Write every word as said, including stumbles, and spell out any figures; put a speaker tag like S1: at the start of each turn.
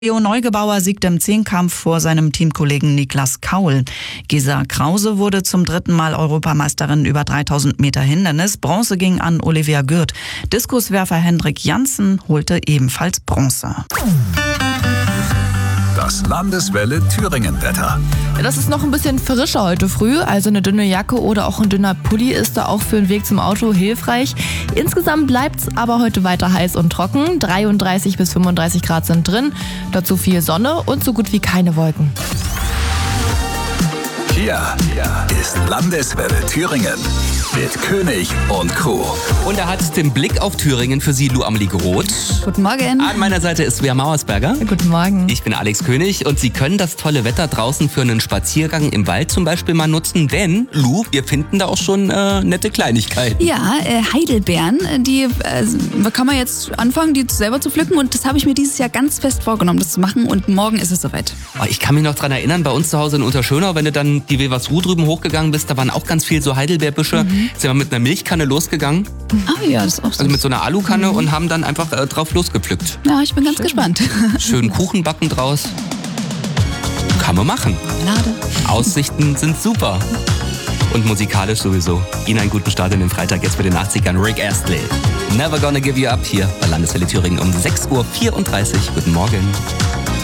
S1: Leo Neugebauer siegte im Zehnkampf vor seinem Teamkollegen Niklas Kaul. Gesa Krause wurde zum dritten Mal Europameisterin über dreitausend Meter Hindernis. Bronze ging an Olivia Gürt. Diskuswerfer Hendrik Janssen holte ebenfalls Bronze.
S2: Das Landeswelle Thüringen-Wetter.
S3: Ja, das ist noch ein bisschen frischer heute früh, also eine dünne Jacke oder auch ein dünner Pulli ist da auch für den Weg zum Auto hilfreich. Insgesamt bleibt es aber heute weiter heiß und trocken. dreiunddreißig bis fünfunddreißig Grad sind drin, dazu viel Sonne und so gut wie keine Wolken.
S2: Hier ist Landeswelle Thüringen mit König und Crew.
S4: Und er hat den Blick auf Thüringen für Sie, Lu Amelie Groth.
S3: Guten Morgen.
S4: An meiner Seite ist Svea Mauersberger.
S3: Ja, guten Morgen.
S4: Ich bin Alex König und Sie können das tolle Wetter draußen für einen Spaziergang im Wald zum Beispiel mal nutzen, denn, Lu, wir finden da auch schon äh, nette Kleinigkeiten.
S5: Ja, äh, Heidelbeeren, die äh, kann man jetzt anfangen, die selber zu pflücken und das habe ich mir dieses Jahr ganz fest vorgenommen, das zu machen und morgen ist es soweit.
S4: Oh, ich kann mich noch dran erinnern, bei uns zu Hause in Unterschönau, wenn du dann die Wilversruh drüben hochgegangen bist, da waren auch ganz viel so Heidelbeerbüsche. Mhm. Sind wir mit einer Milchkanne losgegangen.
S5: Ah ja, das ist auch so.
S4: Also mit so einer Alukanne mhm. und haben dann einfach äh, drauf losgepflückt.
S5: Ja, ich bin ganz Schön. gespannt.
S4: Schön Kuchen backen draus. Kann man machen.
S5: Lade.
S4: Aussichten sind super. Und musikalisch sowieso. Ihnen einen guten Start in den Freitag jetzt mit den achtzigern. Rick Astley. Never Gonna Give You Up hier bei Landeswelle Thüringen um sechs Uhr vierunddreißig. Guten Morgen.